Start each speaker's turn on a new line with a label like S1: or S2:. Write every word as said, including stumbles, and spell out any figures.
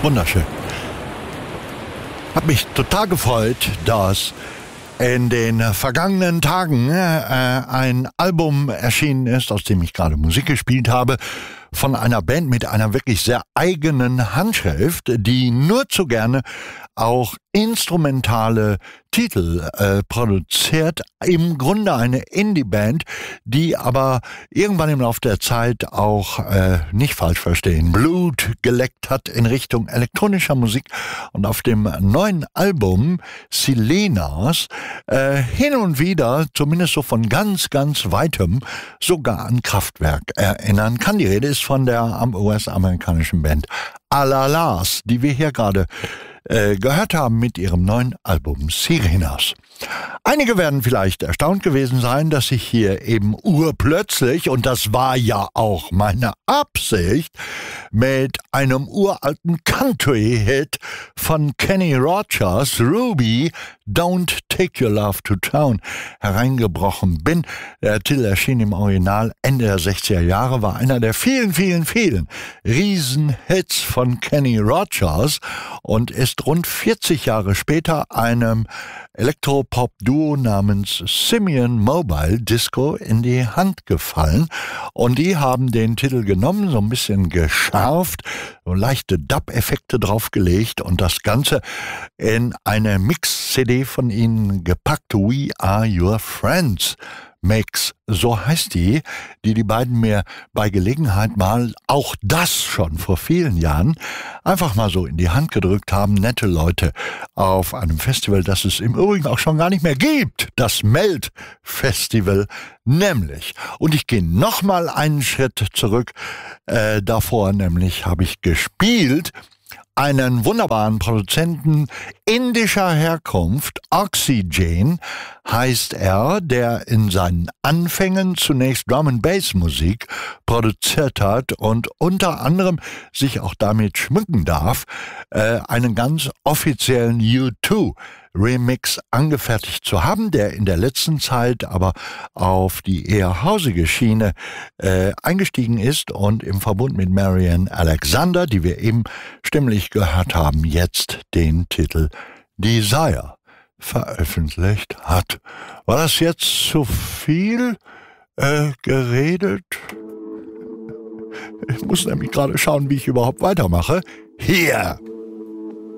S1: Wunderschön. Hat mich total gefreut, dass in den vergangenen Tagen äh, ein Album erschienen ist, aus dem ich gerade Musik gespielt habe, von einer Band mit einer wirklich sehr eigenen Handschrift, die nur zu gerne auch instrumentale Titel äh, produziert. Im Grunde eine Indie-Band, die aber irgendwann im Laufe der Zeit auch, äh, nicht falsch verstehen, Blut geleckt hat in Richtung elektronischer Musik und auf dem neuen Album Silenas äh, hin und wieder, zumindest so von ganz, ganz weitem, sogar an Kraftwerk erinnern kann. Die Rede ist von der U S-amerikanischen Band Alalas, die wir hier gerade äh, gehört haben mit ihrem neuen Album Sirenas. Einige werden vielleicht erstaunt gewesen sein, dass ich hier eben urplötzlich, und das war ja auch meine Absicht, mit einem uralten Country-Hit von Kenny Rogers, Ruby, Don't Take Your Love to Town, hereingebrochen bin. Der Titel erschien im Original Ende der sechziger Jahre, war einer der vielen, vielen, vielen Riesenhits von Kenny Rogers und ist rund vierzig Jahre später einem Elektropop-Duo namens Simian Mobile Disco in die Hand gefallen. Und die haben den Titel genommen, so ein bisschen geschärft, so leichte Dub-Effekte draufgelegt und das Ganze in eine Mix-C D von ihnen gepackt. We Are Your Friends Mix, so heißt die, die die beiden mir bei Gelegenheit mal, auch das schon vor vielen Jahren, einfach mal so in die Hand gedrückt haben. Nette Leute auf einem Festival, das es im Übrigen auch schon gar nicht mehr gibt, das Melt Festival nämlich. Und ich gehe noch mal einen Schritt zurück, äh, davor nämlich habe ich gespielt einen wunderbaren Produzenten indischer Herkunft, Oxygen heißt er, der in seinen Anfängen zunächst Drum-and-Bass-Musik produziert hat und unter anderem sich auch damit schmücken darf, äh, einen ganz offiziellen U zwei Remix angefertigt zu haben, der in der letzten Zeit aber auf die eher hausige Schiene äh, eingestiegen ist und im Verbund mit Marian Alexander, die wir eben stimmlich gehört haben, jetzt den Titel Desire veröffentlicht hat. War das jetzt zu viel äh, geredet? Ich muss nämlich gerade schauen, wie ich überhaupt weitermache. Hier!